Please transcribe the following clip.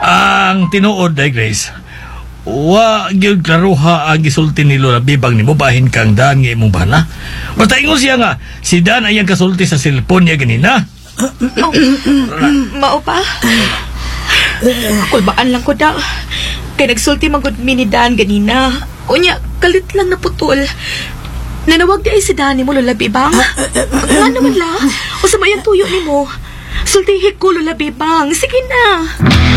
Ang tinuod day Grace, wa gyud klaruha ang gisulti ni Lola Bibang nimo bahin kang Dan nga imong bana. Basta ingon siya nga si Dan ay ang kasulti sa cellphone niya ganina. Mao pa? Kulbaan lang ko da. Kaya nagsulti magod mi ni Dan ganina. Unya, kalit lang na putol. Nanawag di ay si Dan mo, Lola Bibang. Nga naman la, o sa mayang tuyo ni mo. Sultihik ko, Lola Bibang. Sige na.